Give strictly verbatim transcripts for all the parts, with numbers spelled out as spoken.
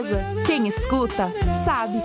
sobremesa, quem escuta, sabe.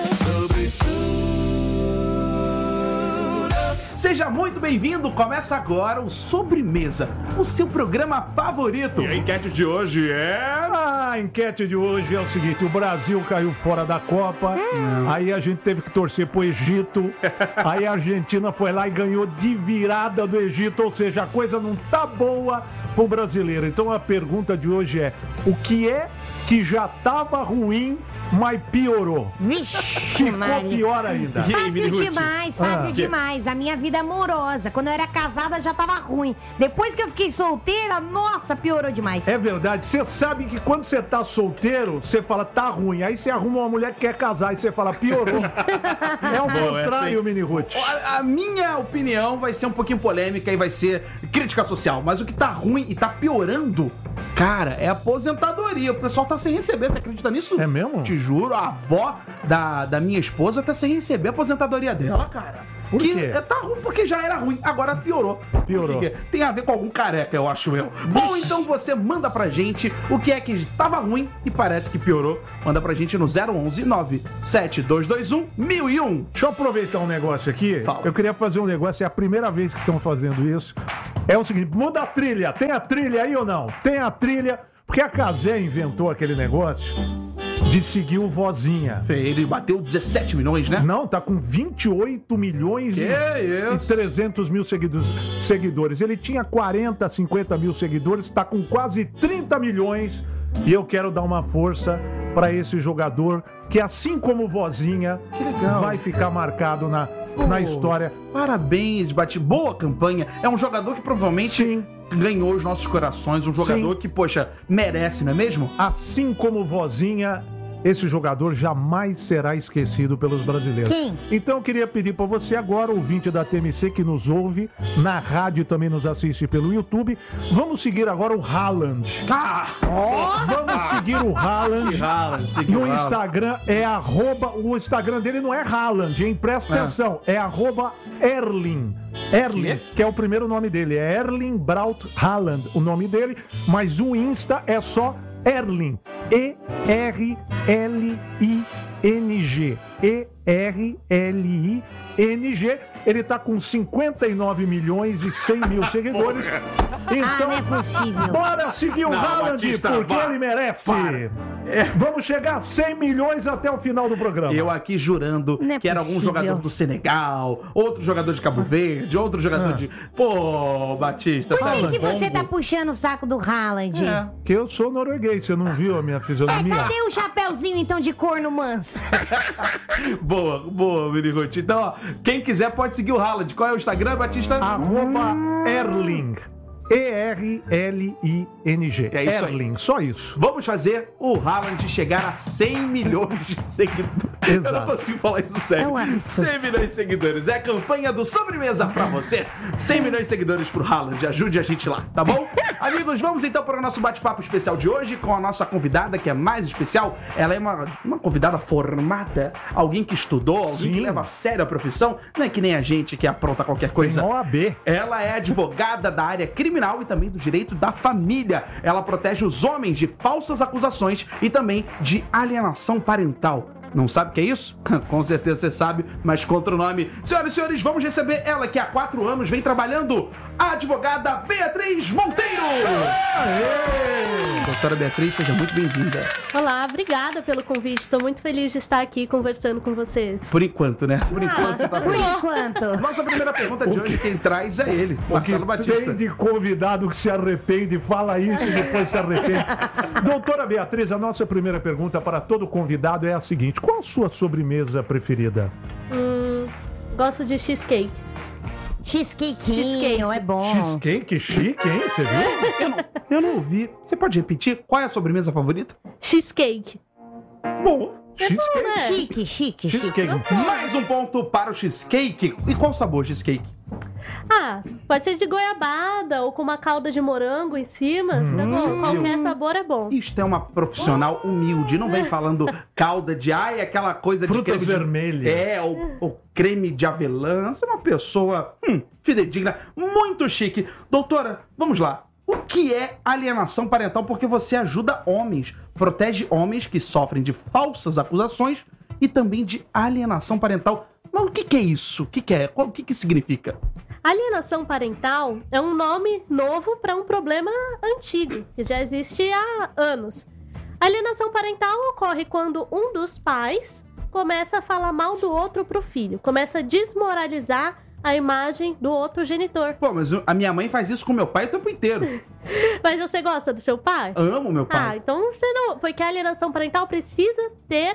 Seja muito bem-vindo, começa agora o Sobremesa, o seu programa favorito. E a enquete de hoje é... Ah, a enquete de hoje é o seguinte, o Brasil caiu fora da Copa, hum. aí a gente teve que torcer pro Egito, aí a Argentina foi lá e ganhou de virada do Egito, ou seja, a coisa não tá boa pro brasileiro. Então a pergunta de hoje é, o que é que já tava ruim, mas piorou? Vixe, ficou Maria. Pior ainda. Fácil demais, fácil Ah. demais. A minha vida amorosa, quando eu era casada já tava ruim. Depois que eu fiquei solteira, nossa, piorou demais. É verdade, você sabe que quando você tá solteiro, você fala, tá ruim. Aí você arruma uma mulher que quer casar e você fala, piorou. É o contrário, Mini Ruth. A, a minha opinião vai ser um pouquinho polêmica e vai ser crítica social. Mas o que tá ruim e tá piorando, cara, é aposentadoria. O pessoal tá sem receber, você acredita nisso? É mesmo? Te juro, a avó da, da minha esposa tá sem receber a aposentadoria dela, cara. Por que quê? é, tá ruim porque já era ruim, agora piorou. Piorou. Porque tem a ver com algum careca, eu acho eu. Bom, então você manda pra gente o que é que tava ruim e parece que piorou. Manda pra gente no zero onze nove sete dois dois um mil e um. Deixa eu aproveitar um negócio aqui. Fala. Eu queria fazer um negócio, é a primeira vez que estão fazendo isso. É o seguinte, muda a trilha. Tem a trilha aí ou não? Tem a trilha, porque a Cazé inventou aquele negócio de seguir o Vozinha. Ele bateu dezessete milhões, né? Não, tá com vinte e oito milhões Que e, e isso? trezentos mil seguidos, seguidores. Ele tinha quarenta, cinquenta mil seguidores, tá com quase trinta milhões. E eu quero dar uma força para esse jogador que, assim como o Vozinha, vai ficar marcado na, na história. Parabéns, Bati. Boa campanha. É um jogador que provavelmente Sim. ganhou os nossos corações. Um jogador Sim. que, poxa, merece, não é mesmo? Assim como o Vozinha, esse jogador jamais será esquecido pelos brasileiros. Quem? Então eu queria pedir para você agora, ouvinte da T M C que nos ouve, na rádio e também nos assiste pelo YouTube, vamos seguir agora o Haaland. Ah! Vamos seguir o Haaland. Haaland, seguir o No Haaland. Instagram é arroba, o Instagram dele não é Haaland, hein? Presta É. atenção, é arroba Erling. Erling, Quê? que é o primeiro nome dele, é Erling Braut Haaland, o nome dele, mas o Insta é só Erling, E R L I N G, E R L I N G. Ele tá com cinquenta e nove milhões e cem mil seguidores. Então, Ah, não é possível. bora seguir o Não, Haaland, Batista, porque para. ele merece. Para. Vamos chegar a cem milhões até o final do programa. Eu aqui jurando Não é que era algum possível. jogador do Senegal, outro jogador de Cabo Verde, outro jogador Ah. de... Pô, Batista, Por sabe? que, que você Congo. tá puxando o saco do Haaland? É. Que eu sou norueguês, você não viu a minha fisionomia? Cadê o chapéuzinho, então, de corno manso? Boa, boa, Mini Ruth. Então, ó, quem quiser pode seguir o Haaland. Qual é o Instagram, Batista? Arroba Erling. E R L I N G. É isso aí. Erling, só isso. Vamos fazer o Haaland chegar a cem milhões de seguidores. Eu não Exato. consigo falar isso sério. É um absurdo. cem milhões de seguidores. É a campanha do Sobremesa pra você. cem milhões de seguidores pro Haaland. Ajude a gente lá, tá bom? Amigos, vamos então para o nosso bate-papo especial de hoje com a nossa convidada, que é mais especial. Ela é uma, uma convidada formada, alguém que estudou, alguém Sim. que leva a sério a profissão. Não é que nem a gente que apronta qualquer Tem coisa. O A B. Ela é advogada da área criminal e também do direito da família. Ela protege os homens de falsas acusações e também de alienação parental. Não sabe o que é isso? Com certeza você sabe, mas contra o nome. Senhoras e senhores, vamos receber ela que há quatro anos vem trabalhando, a advogada Beatriz Monteiro! Aê! Doutora Beatriz, seja muito bem-vinda. Olá, obrigada pelo convite. Estou muito feliz de estar aqui conversando com vocês. Por enquanto, né? Por enquanto você tá Por feliz. enquanto. Nossa primeira pergunta de hoje, quem traz é ele, O que Marcelo Batista. tem de convidado que se arrepende, fala isso e depois se arrepende. Doutora Beatriz, a nossa primeira pergunta para todo convidado é a seguinte: qual a sua sobremesa preferida? Hum, gosto de cheesecake. Cheesecakezinho, Cheesecake. é bom. Cheesecake chique, hein? Você viu? Eu não, eu não ouvi. Você pode repetir? Qual é a sobremesa favorita? Cheesecake. Bom, Cheesecake. né? Chique, chique, chique. Cheesecake. mais um ponto para o cheesecake. E qual sabor cheesecake? Ah, pode ser de goiabada ou com uma calda de morango em cima. Tá bom? Qualquer sabor é bom. Isto é uma profissional humilde. Não vem falando calda de ai, aquela coisa de Frutas creme de- vermelhas. É, ou, ou creme de avelã. Você é uma pessoa hum, fidedigna, muito chique. Doutora, vamos lá. o que é alienação parental? Porque você ajuda homens, protege homens que sofrem de falsas acusações e também de alienação parental. Mas o que, que é isso? O que, que é? Qual, o que, que significa? Alienação parental é um nome novo para um problema antigo, que já existe há anos. Alienação parental ocorre quando um dos pais começa a falar mal do outro pro filho, começa a desmoralizar a imagem do outro genitor. Pô, mas a minha mãe faz isso com meu pai o tempo inteiro. Mas você gosta do seu pai? Amo meu pai. Ah, então você não... Porque a alienação parental precisa ter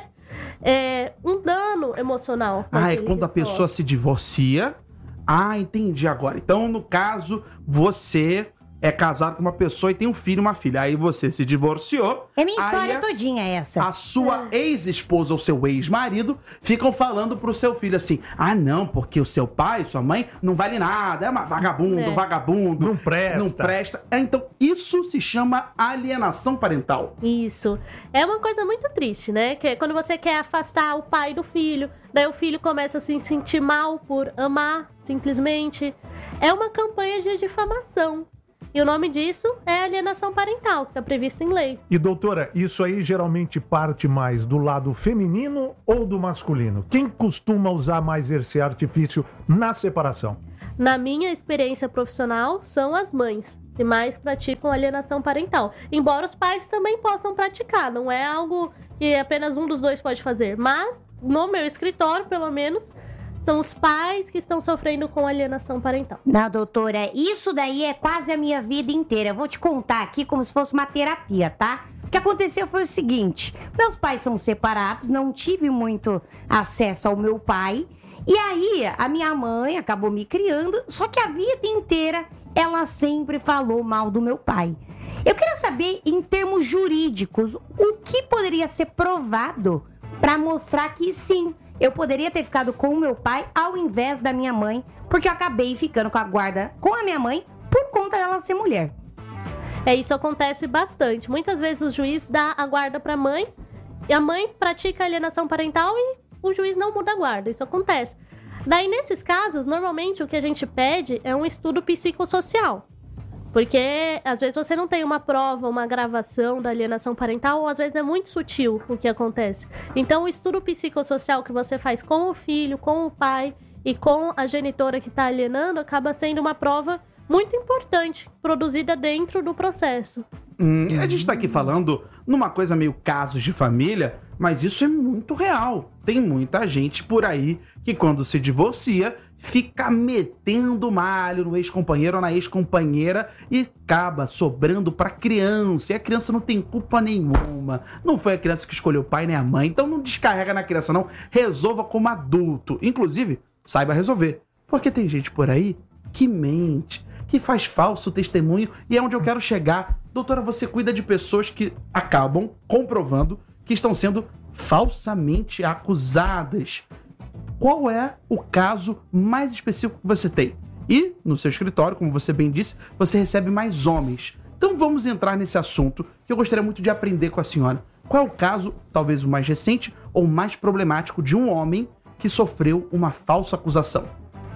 é, um dano emocional. Ah, é quando a pessoa se divorcia. Ah, entendi agora. Então, no caso, você é casado com uma pessoa e tem um filho e uma filha. Aí você se divorciou. É minha história aí todinha essa. A sua ex-esposa ou seu ex-marido ficam falando pro seu filho assim: ah, não, porque o seu pai, sua mãe, não vale nada. É uma vagabundo, É. vagabundo. Não presta. Não presta. É, então, isso se chama alienação parental. Isso. É uma coisa muito triste, né? Que é quando você quer afastar o pai do filho, daí o filho começa a se sentir mal por amar, simplesmente. É uma campanha de difamação. E o nome disso é alienação parental, que está previsto em lei. E doutora, isso aí geralmente parte mais do lado feminino ou do masculino? Quem costuma usar mais esse artifício na separação? Na minha experiência profissional, são as mães que mais praticam alienação parental. Embora os pais também possam praticar, não é algo que apenas um dos dois pode fazer. Mas, no meu escritório, pelo menos, são os pais que estão sofrendo com alienação parental. Não, doutora, isso daí é quase a minha vida inteira. Eu vou te contar aqui como se fosse uma terapia, tá? O que aconteceu foi o seguinte: meus pais são separados, não tive muito acesso ao meu pai. E aí, a minha mãe acabou me criando, só que a vida inteira ela sempre falou mal do meu pai. Eu queria saber, em termos jurídicos, o que poderia ser provado para mostrar que sim, eu poderia ter ficado com o meu pai ao invés da minha mãe, porque eu acabei ficando com a guarda com a minha mãe por conta dela ser mulher. É, isso acontece bastante. Muitas vezes o juiz dá a guarda para a mãe, e a mãe pratica alienação parental e o juiz não muda a guarda. Isso acontece. Daí, nesses casos, normalmente o que a gente pede é um estudo psicossocial. Porque, às vezes, você não tem uma prova, uma gravação da alienação parental, ou às vezes é muito sutil o que acontece. Então, o estudo psicossocial que você faz com o filho, com o pai e com a genitora que está alienando, acaba sendo uma prova muito importante, produzida dentro do processo. Hum, a gente tá aqui falando numa coisa meio casos de família, mas isso é muito real. Tem muita gente por aí que quando se divorcia, fica metendo malho no ex-companheiro ou na ex-companheira e acaba sobrando pra criança. E a criança não tem culpa nenhuma. Não foi a criança que escolheu o pai nem a mãe. Então não descarrega na criança, não. Resolva como adulto. Inclusive, saiba resolver. Porque tem gente por aí que mente, que faz falso testemunho, e é onde eu quero chegar. Doutora, você cuida de pessoas que acabam comprovando que estão sendo falsamente acusadas. Qual é o caso mais específico que você tem? E, no seu escritório, como você bem disse, você recebe mais homens. Então vamos entrar nesse assunto que eu gostaria muito de aprender com a senhora. Qual é o caso, talvez o mais recente ou mais problemático, de um homem que sofreu uma falsa acusação?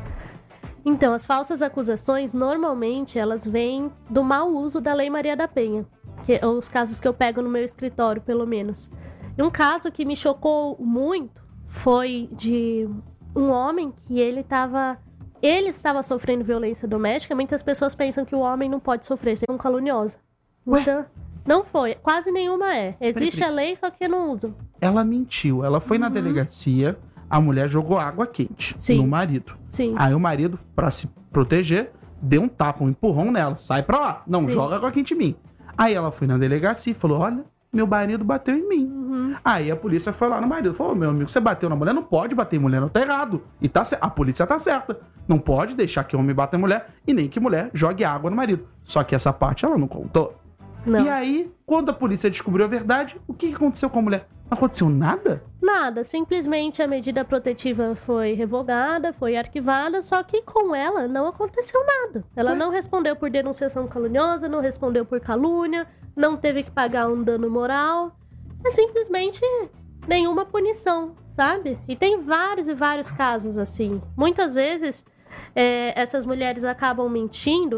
Então, as falsas acusações, normalmente, elas vêm do mau uso da Lei Maria da Penha. Que, os casos que eu pego no meu escritório, pelo menos. E um caso que me chocou muito foi de um homem que ele estava... Ele estava sofrendo violência doméstica. Muitas pessoas pensam que o homem não pode sofrer, ser um caluniosa. Ué? Então, não foi. Quase nenhuma é. Existe a lei, só que não usam. Ela mentiu. Ela foi Uhum. na delegacia, a mulher jogou água quente Sim. no marido. Sim. Aí o marido, pra se proteger, deu um tapa, um empurrão nela. Sai pra lá. Não, Sim. joga água quente em mim. Aí ela foi na delegacia e falou, olha, meu marido bateu em mim. Uhum. Aí a polícia foi lá no marido. Falou, meu amigo, você bateu na mulher? Não pode bater em mulher, não, tá errado. E tá, a polícia tá certa. Não pode deixar que homem bata em mulher e nem que mulher jogue água no marido. Só que essa parte ela não contou. Não. E aí, quando a polícia descobriu a verdade, o que aconteceu com a mulher? Não aconteceu nada? Nada, simplesmente a medida protetiva foi revogada, foi arquivada, só que com ela não aconteceu nada. Ela Ué? não respondeu por denunciação caluniosa, não respondeu por calúnia, não teve que pagar um dano moral. É simplesmente nenhuma punição, sabe? E tem vários e vários casos assim. Muitas vezes, é, essas mulheres acabam mentindo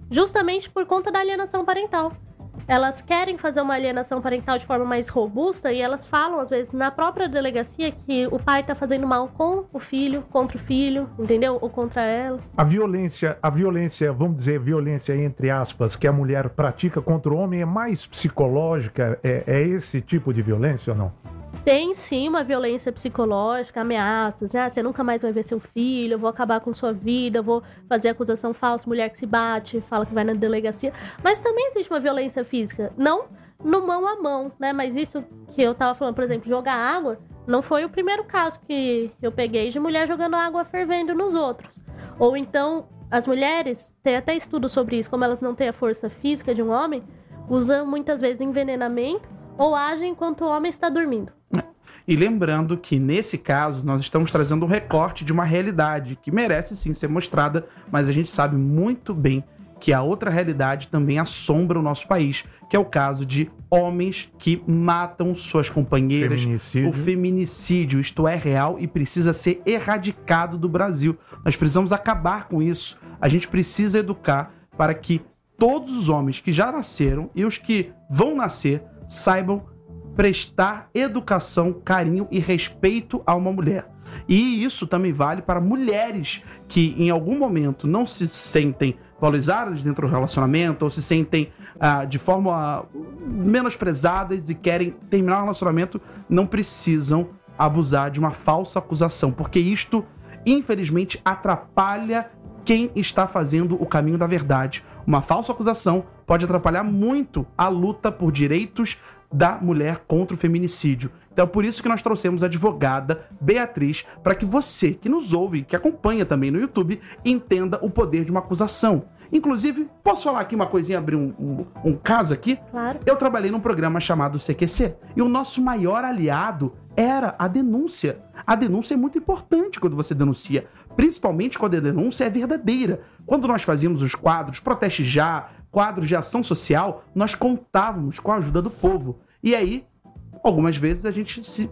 justamente por conta da alienação parental. Elas querem fazer uma alienação parental de forma mais robusta e elas falam, às vezes, na própria delegacia que o pai tá fazendo mal com o filho, contra o filho, entendeu? Ou contra ela. A violência, a violência, vamos dizer, violência entre aspas, que a mulher pratica contra o homem é mais psicológica? É, é esse tipo de violência ou não? Tem sim uma violência psicológica, ameaças, ah, você nunca mais vai ver seu filho, eu vou acabar com sua vida, eu vou fazer acusação falsa, mulher que se bate, fala que vai na delegacia. Mas também existe uma violência física, não no mão a mão, né? Mas isso que eu tava falando, por exemplo, jogar água, não foi o primeiro caso que eu peguei de mulher jogando água fervendo nos outros. Ou então, as mulheres, tem até estudo sobre isso, como elas não têm a força física de um homem, usam muitas vezes envenenamento ou agem enquanto o homem está dormindo. E lembrando que, nesse caso, nós estamos trazendo um recorte de uma realidade que merece sim ser mostrada, mas a gente sabe muito bem que a outra realidade também assombra o nosso país, que é o caso de homens que matam suas companheiras. Feminicídio. O feminicídio, isto é real e precisa ser erradicado do Brasil. Nós precisamos acabar com isso. A gente precisa educar para que todos os homens que já nasceram e os que vão nascer saibam prestar educação, carinho e respeito a uma mulher. E isso também vale para mulheres que em algum momento não se sentem valorizadas dentro do relacionamento ou se sentem ah, de forma menosprezadas e querem terminar o relacionamento, não precisam abusar de uma falsa acusação, porque isto, infelizmente, atrapalha quem está fazendo o caminho da verdade. Uma falsa acusação pode atrapalhar muito a luta por direitos da mulher contra o feminicídio. Então é por isso que nós trouxemos a advogada Beatriz, para que você que nos ouve, que acompanha também no YouTube, entenda o poder de uma acusação. Inclusive, posso falar aqui uma coisinha, abrir um, um, um caso aqui? Claro. Eu trabalhei num programa chamado C Q C e o nosso maior aliado era a denúncia. A denúncia é muito importante quando você denuncia, principalmente quando a denúncia é verdadeira. Quando nós fazíamos os quadros Proteste Já, quadros de ação social, nós contávamos com a ajuda do povo. E aí, algumas vezes a gente se,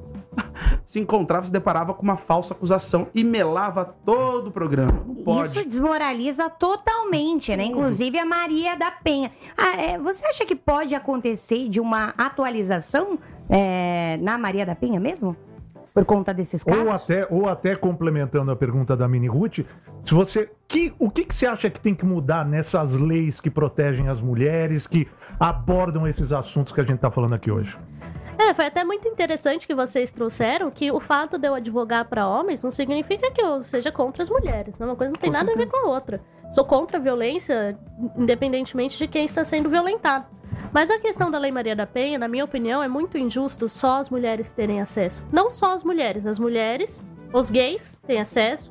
se encontrava, se deparava com uma falsa acusação e melava todo o programa. Não pode. Isso desmoraliza totalmente, né? Inclusive a Maria da Penha. Ah, é, você acha que pode acontecer de uma atualização é, na Maria da Penha mesmo? Por conta desses casos? Ou até, ou até complementando a pergunta da Mini Ruth, se você, que, o que, que você acha que tem que mudar nessas leis que protegem as mulheres, que abordam esses assuntos que a gente está falando aqui hoje? É, foi até muito interessante que vocês trouxeram que o fato de eu advogar para homens não significa que eu seja contra as mulheres. Uma coisa não tem nada a ver com a outra. Sou contra a violência, independentemente de quem está sendo violentado. Mas a questão da Lei Maria da Penha, na minha opinião, é muito injusto só as mulheres terem acesso. Não só as mulheres, as mulheres, os gays têm acesso,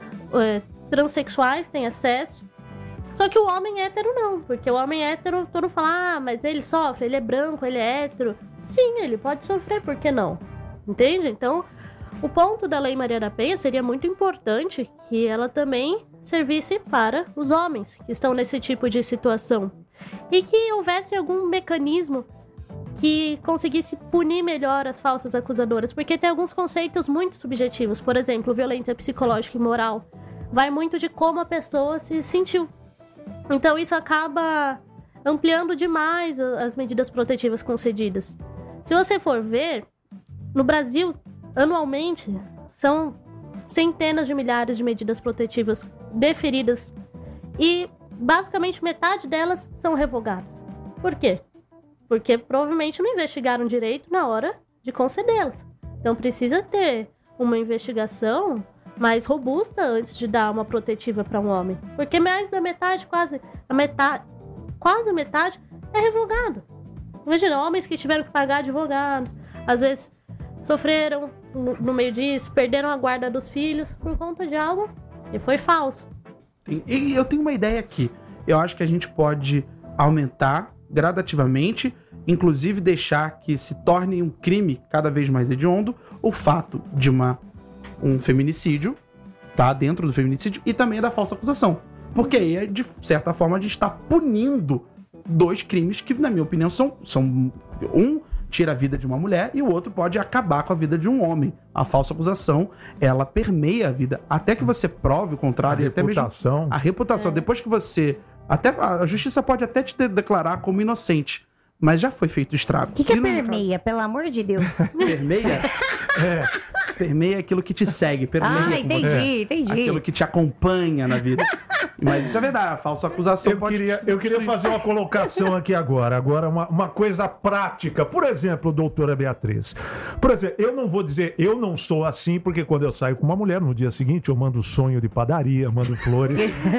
é, transexuais têm acesso. Só que o homem hétero não, porque o homem hétero, todo mundo fala, ah, mas ele sofre, ele é branco, ele é hétero. Sim, ele pode sofrer, por que não? Entende? Então, o ponto da Lei Maria da Penha seria muito importante que ela também servisse para os homens que estão nesse tipo de situação. E que houvesse algum mecanismo que conseguisse punir melhor as falsas acusadoras, porque tem alguns conceitos muito subjetivos. Por exemplo, violência psicológica e moral vai muito de como a pessoa se sentiu. Então isso acaba ampliando demais as medidas protetivas concedidas. Se você for ver, no Brasil, anualmente, são centenas de milhares de medidas protetivas deferidas e basicamente metade delas são revogadas. Por quê? Porque provavelmente não investigaram direito na hora de concedê-las. Então precisa ter uma investigação mais robusta antes de dar uma protetiva para um homem. Porque mais da metade, quase a metade, quase a metade é revogado. Imagina, homens que tiveram que pagar advogados, às vezes sofreram no, no meio disso, perderam a guarda dos filhos por conta de algo que foi falso. E eu tenho uma ideia aqui. Eu acho que a gente pode aumentar gradativamente, inclusive deixar que se torne um crime cada vez mais hediondo o fato de uma, um feminicídio, tá? Dentro do feminicídio e também da falsa acusação. Porque aí, de certa forma, a gente está punindo dois crimes que, na minha opinião, são, são um tira a vida de uma mulher e o outro pode acabar com a vida de um homem. A falsa acusação, ela permeia a vida. Até que você prove o contrário. A até reputação. Mesmo a reputação. É. Depois que você Até, a justiça pode até te de- declarar como inocente, mas já foi feito estrago. O que, que é E no permeia, pelo amor de Deus? caso- Permeia? É. Permeia aquilo que te segue. Permeia Ah, com entendi, você. entendi. Aquilo que te acompanha na vida. Mas isso é verdade, a falsa acusação Eu pode... queria, eu queria fazer uma colocação aqui agora. Agora, uma, uma coisa prática. Por exemplo, doutora Beatriz. Por exemplo, eu não vou dizer, eu não sou assim, porque quando eu saio com uma mulher, no dia seguinte, eu mando sonho de padaria, mando flores.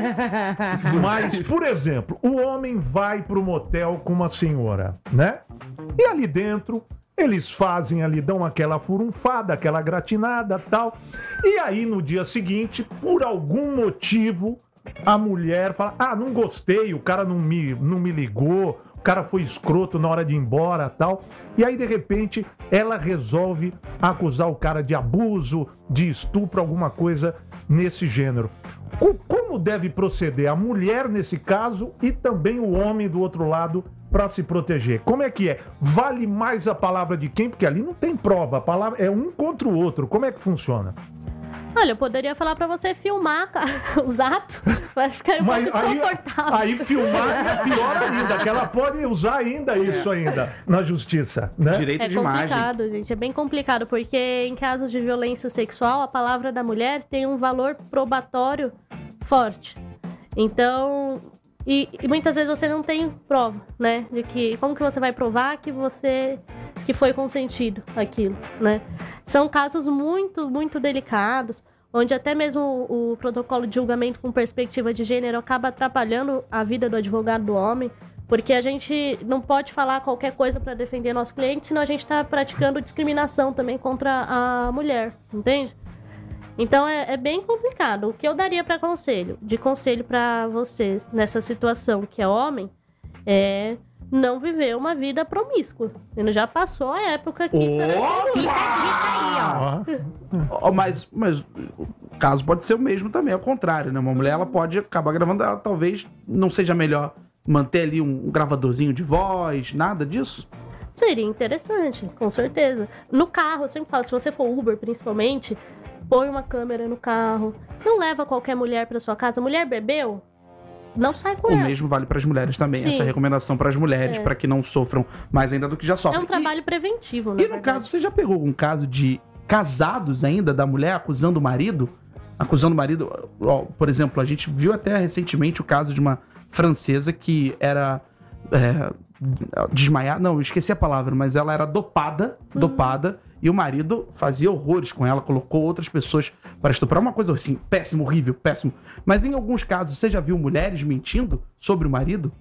Mas, por exemplo, o homem vai pro motel com uma senhora, né? E ali dentro, eles fazem ali, dão aquela furunfada, aquela gratinada tal. E aí, no dia seguinte, por algum motivo, a mulher fala, ah, não gostei, o cara não me, não me ligou, o cara foi escroto na hora de ir embora tal. E aí, de repente, ela resolve acusar o cara de abuso, de estupro, alguma coisa nesse gênero. Co- Como deve proceder a mulher nesse caso e também o homem do outro lado para se proteger? Como é que é? Vale mais a palavra de quem? Porque ali não tem prova, a palavra é um contra o outro. Como é que funciona? Olha, eu poderia falar pra você filmar cara, os atos, vai ficar um Mas pouco aí, desconfortável. aí filmar é pior ainda, que ela pode usar ainda isso ainda na justiça, né? Direito É de imagem. complicado, gente, é bem complicado, porque em casos de violência sexual, a palavra da mulher tem um valor probatório forte. Então, e, e muitas vezes você não tem prova, né? De que, como que você vai provar que você, que foi consentido aquilo, né? São casos muito, muito delicados, onde até mesmo o, o protocolo de julgamento com perspectiva de gênero acaba atrapalhando a vida do advogado do homem, porque a gente não pode falar qualquer coisa para defender nosso cliente, senão a gente está praticando discriminação também contra a mulher, entende? Então é, é bem complicado. O que eu daria para conselho, de conselho para vocês nessa situação que é homem, é não viver uma vida promíscua. Ele já passou a época que isso era seguro. Fica a dica aí, ó. Ó, Ó, Mas, mas o caso pode ser o mesmo também, ao contrário, né? Uma mulher, ela pode acabar gravando, ela talvez não seja melhor manter ali um, um gravadorzinho de voz, nada disso? Seria interessante, com certeza. No carro, eu sempre falo, se você for Uber, principalmente, põe uma câmera no carro. Não leva qualquer mulher pra sua casa. Mulher bebeu? Não sai com O ela. mesmo vale para as mulheres também, Sim. essa recomendação para as mulheres, É. para que não sofram mais ainda do que já É sofrem. um trabalho preventivo, E, na e no verdade. caso, você já pegou um caso de casados ainda, da mulher acusando o marido? Acusando o marido, ó, por exemplo, a gente viu até recentemente o caso de uma francesa que era é, desmaiada, não, eu esqueci a palavra, mas ela era dopada, dopada, e o marido fazia horrores com ela, colocou outras pessoas para estuprar, uma coisa assim, péssimo, horrível, péssimo. Mas em alguns casos, você já viu mulheres mentindo sobre o marido?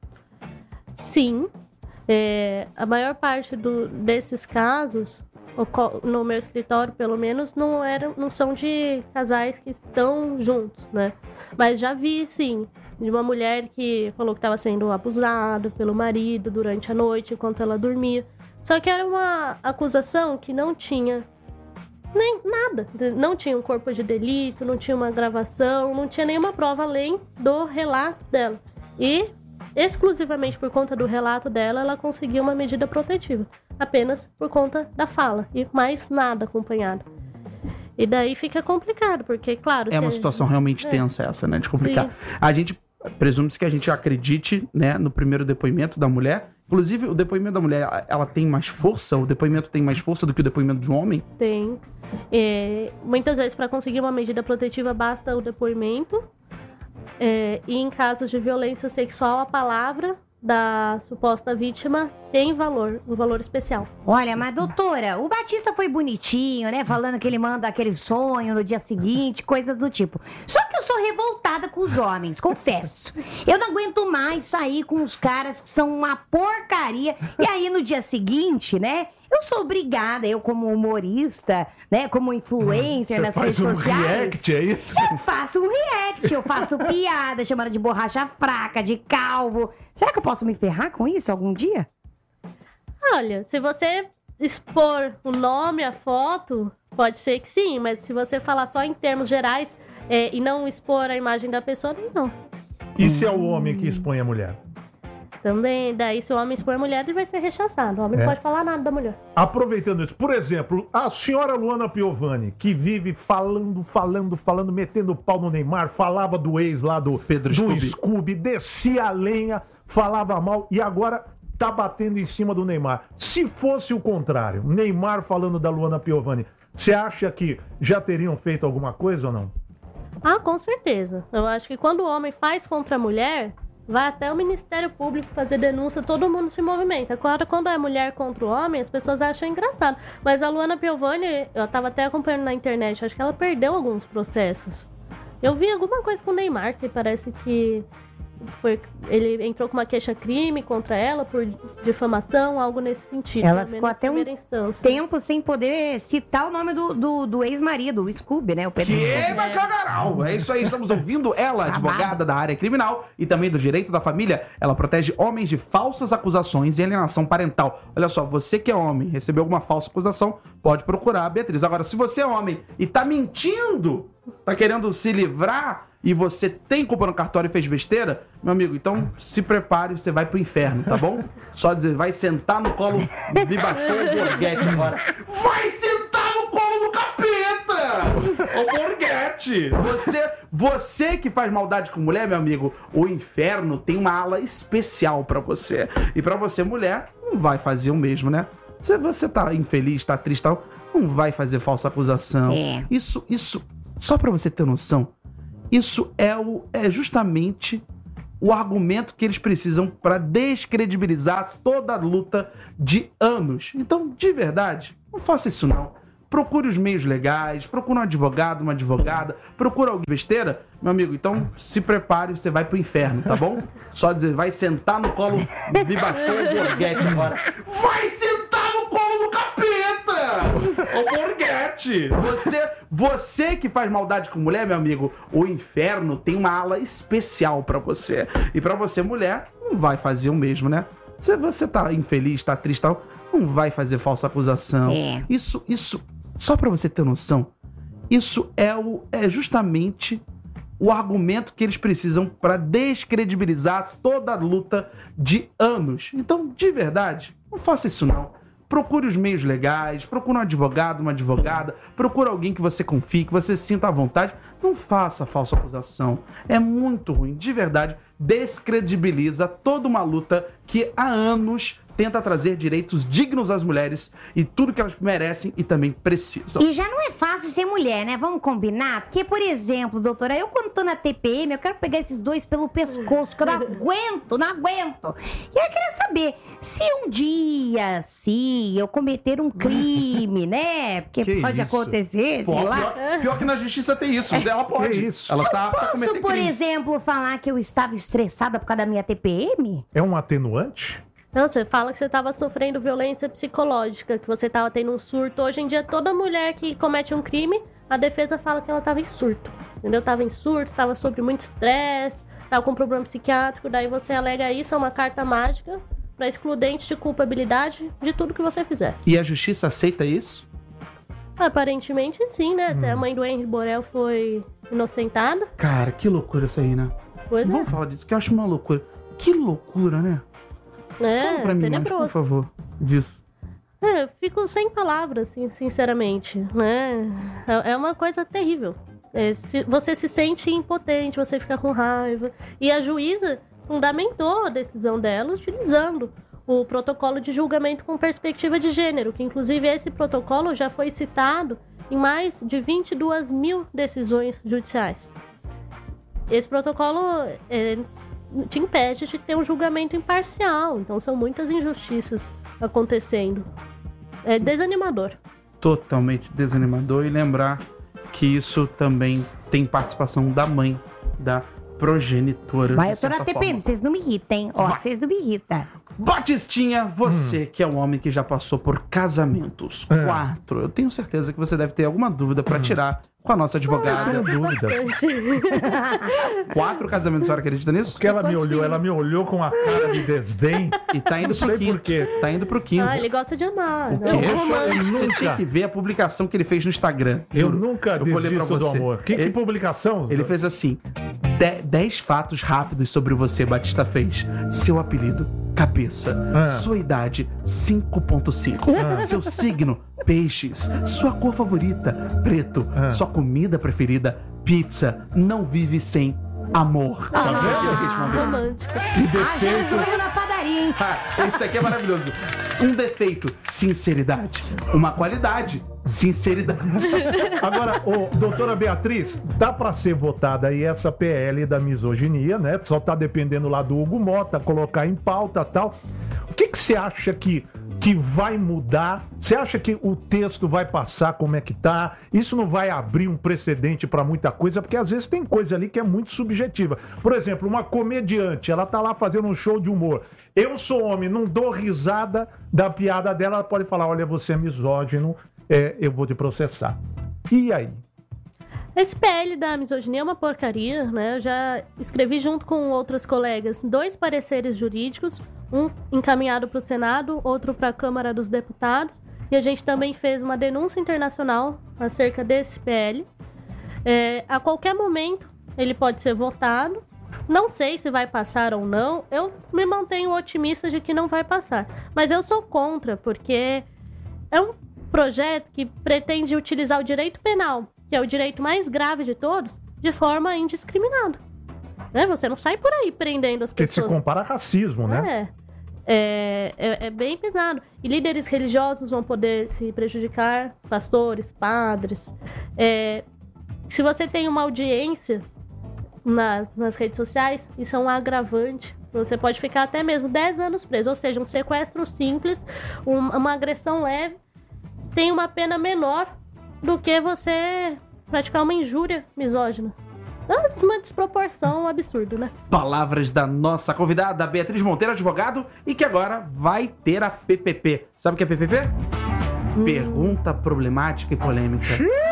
Sim. É, a maior parte do- desses casos, oco- no meu escritório, pelo menos, não, eram, não são de casais que estão juntos, né? Mas já vi, sim, de uma mulher que falou que estava sendo abusada pelo marido durante a noite, enquanto ela dormia. Só que era uma acusação que não tinha nem nada. Não tinha um corpo de delito, não tinha uma gravação, não tinha nenhuma prova além do relato dela. E, exclusivamente por conta do relato dela, ela conseguiu uma medida protetiva. Apenas por conta da fala. E mais nada acompanhado. E daí fica complicado, porque, claro... É uma você- situação realmente É. tensa essa, né? De complicar. Sim. A gente presume-se que a gente acredite, né, no primeiro depoimento da mulher. Inclusive, o depoimento da mulher, ela tem mais força? O depoimento tem mais força do que o depoimento de um homem? Tem. É, muitas vezes, para conseguir uma medida protetiva, basta o depoimento. É, e em casos de violência sexual, a palavra da suposta vítima tem valor, um valor especial. Olha, mas doutora, o Batista foi bonitinho, né? Falando que ele manda aquele sonho no dia seguinte, coisas do tipo. Só que eu sou revoltada com os homens, confesso. Eu não aguento mais sair com os caras que são uma porcaria. E aí no dia seguinte, né? Eu sou obrigada, eu como humorista, né? Como influencer Você nas faz redes um sociais. react, é isso? Eu faço um react, eu faço piada, chamando de borracha fraca, de calvo. Será que eu posso me ferrar com isso algum dia? Olha, se você expor o nome, a foto, pode ser que sim, mas se você falar só em termos gerais é, e não expor a imagem da pessoa, não. E se é o homem que expõe a mulher? Também, daí se o homem expor a mulher, ele vai ser rechaçado. O homem É. não pode falar nada da mulher. Aproveitando isso, por exemplo, a senhora Luana Piovani, que vive falando, falando, falando, metendo pau no Neymar, falava do ex lá do Pedro do Scooby. Scooby, descia a lenha, falava mal e agora tá batendo em cima do Neymar. Se fosse o contrário, Neymar falando da Luana Piovani, você acha que já teriam feito alguma coisa ou não? Ah, com certeza. Eu acho que quando o homem faz contra a mulher, vai até o Ministério Público fazer denúncia, todo mundo se movimenta. Agora, quando é mulher contra o homem, as pessoas acham engraçado. Mas a Luana Piovani, eu tava até acompanhando na internet, acho que ela perdeu alguns processos. Eu vi alguma coisa com o Neymar, que parece que foi, ele entrou com uma queixa-crime contra ela por difamação, algo nesse sentido. Ela pelo ficou menos até na um primeira instância. Tempo sem poder citar o nome do, do, do ex-marido, o Scooby, né? O Pedro Que Scooby. bacanaral! É isso aí, estamos ouvindo ela, advogada da área criminal e também do direito da família. Ela protege homens de falsas acusações e alienação parental. Olha só, você que é homem, recebeu alguma falsa acusação, pode procurar a Beatriz. Agora, se você é homem e tá mentindo, tá querendo se livrar e você tem culpa no cartório e fez besteira, meu amigo, então se prepare, você vai pro inferno, tá bom? Só dizer, vai sentar no colo, me baixou o Borghetti agora. Vai sentar no colo do capeta! Ô Borghetti! Você, você que faz maldade com mulher, meu amigo, o inferno tem uma ala especial pra você. E pra você, mulher, não vai fazer o mesmo, né? Se você tá infeliz, tá triste, tal, não vai fazer falsa acusação. É. Isso, isso, só pra você ter noção, isso é, o, é justamente o argumento que eles precisam para descredibilizar toda a luta de anos. Então, de verdade, não faça isso não. Procure os meios legais, procure um advogado, uma advogada, procure alguém besteira, meu amigo, então se prepare, você vai pro inferno, tá bom? Só dizer, vai sentar no colo, me baixou o Borghetti agora. Vai sentar no colo do capeta! Ô Borghetti! Você, você que faz maldade com mulher, meu amigo, o inferno tem uma ala especial pra você. E pra você, mulher, não vai fazer o mesmo, né? Se você tá infeliz, tá triste, tal, não vai fazer falsa acusação. É. Isso, isso, só pra você ter noção, isso é, o, é justamente o argumento que eles precisam para descredibilizar toda a luta de anos. Então, de verdade, não faça isso não. Procure os meios legais, procure um advogado, uma advogada, procure alguém que você confie, que você sinta à vontade. Não faça falsa acusação. É muito ruim, de verdade. Descredibiliza toda uma luta que há anos tenta trazer direitos dignos às mulheres e tudo que elas merecem e também precisam. E já não é fácil ser mulher, né? Vamos combinar? Porque, por exemplo, doutora, eu quando tô na T P M, eu quero pegar esses dois pelo pescoço, que eu não aguento, não aguento. E eu queria saber, se um dia, se eu cometer um crime, né? Porque Que pode isso? acontecer, Pô, sei lá. pior, pior que na justiça tem isso. Ela pode. Que isso? Ela tá pra Posso, cometer por crimes. exemplo, falar que eu estava estressada por causa da minha T P M? É um atenuante? Não, você fala que você estava sofrendo violência psicológica, que você estava tendo um surto. Hoje em dia, toda mulher que comete um crime, a defesa fala que ela estava em surto. Entendeu? Tava em surto, estava sob muito estresse, estava com problema psiquiátrico. Daí você alega isso, é uma carta mágica para excludente de culpabilidade de tudo que você fizer. E a justiça aceita isso? Aparentemente, sim, né? Até a mãe do Henry Borel foi inocentada. Cara, que loucura isso aí, né? Pois Não é. vamos falar disso, que eu acho uma loucura. Que loucura, né? É, Fala pra mim, mais, por tenebroso. favor, disso. É, eu fico sem palavras, assim, sinceramente, né? É, é uma coisa terrível. É, se- você se sente impotente, você fica com raiva. E a juíza fundamentou a decisão dela utilizando o protocolo de julgamento com perspectiva de gênero, que inclusive esse protocolo já foi citado em mais de vinte e duas mil decisões judiciais. Esse protocolo é, te impede de ter um julgamento imparcial, então são muitas injustiças acontecendo. É desanimador. Totalmente desanimador. E lembrar que isso também tem participação da mãe, da progenitora. Mas de eu tô na certa T P M, forma. vocês não me irritem. Ó, Vai. vocês não me irritam. Batistinha, você que é um homem que já passou por casamentos. É. Quatro. Eu tenho certeza que você deve ter alguma dúvida pra tirar com a nossa advogada. Tenho dúvidas. Quatro casamentos, a senhora acredita nisso? Porque ela me olhou, ela me olhou com a cara de desdém. E tá indo Não pro sei quinto. por quê. Tá indo pro quinto. Ah, ele gosta de amar. O né? quê? Um Eu romance. Você nunca- tinha que ver a publicação que ele fez no Instagram. Eu juro. nunca Eu vou ler pra desisto do você. amor. Que, que Ele- publicação? Ele fez assim. De- dez fatos rápidos sobre você, Batista fez. Seu apelido, cabeça. Ah. Sua idade, cinco ponto cinco. Ah. Seu signo, peixes. Sua cor favorita, preto. Ah. Sua comida preferida, pizza. Não vive sem amor. Ah. Sabe o que ele respondeu? Romântico. E Ah, defeito. Jesus na padaria, hein? Ah, esse aqui é maravilhoso. Um defeito, sinceridade. Uma qualidade, sinceridade. Agora, ô, doutora Beatriz, dá pra ser votada aí essa P L da misoginia, né? Só tá dependendo lá do Hugo Mota, colocar em pauta e tal. O que que você acha que, que vai mudar? Você acha que o texto vai passar como é que tá? Isso não vai abrir um precedente pra muita coisa? Porque às vezes tem coisa ali que é muito subjetiva. Por exemplo, uma comediante, ela tá lá fazendo um show de humor. Eu sou homem, não dou risada da piada dela, ela pode falar, olha, você é misógino, é, eu vou te processar. E aí? Esse P L da misoginia é uma porcaria, né? Eu já escrevi junto com outros colegas dois pareceres jurídicos, um encaminhado para o Senado, outro para a Câmara dos Deputados, e a gente também fez uma denúncia internacional acerca desse P L. É, a qualquer momento ele pode ser votado. Não sei se vai passar ou não. Eu me mantenho otimista de que não vai passar. Mas eu sou contra, porque é um projeto que pretende utilizar o direito penal, que é o direito mais grave de todos, de forma indiscriminada. Né? Você não sai por aí prendendo as Porque se pessoas. compara a racismo, né? É. É, é, é bem pesado. E líderes religiosos vão poder se prejudicar, pastores, padres. É, se você tem uma audiência nas, nas redes sociais, isso é um agravante. Você pode ficar até mesmo dez anos preso. Ou seja, um sequestro simples, um, uma agressão leve, tem uma pena menor do que você praticar uma injúria misógina. É uma desproporção, um absurdo, né? Palavras da nossa convidada, Beatriz Monteiro, advogado, e que agora vai ter a P P P. Sabe o que é P P P? Hum. Pergunta problemática e polêmica.